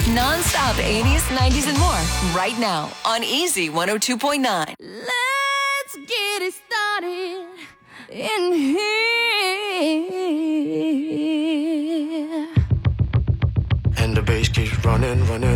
Non-stop 80s, 90s, and more right now on Easy 102.9. Let's get it started in here. And the bass keeps running.